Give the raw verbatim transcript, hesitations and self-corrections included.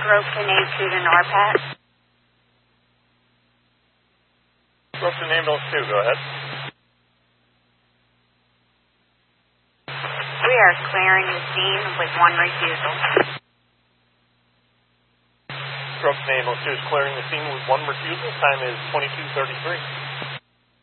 Broken A two to NORPAT. Broken Ambulance two, go ahead. We are clearing the scene with one refusal. Broken Ambulance two is clearing the scene with one refusal. Time is twenty-two thirty-three.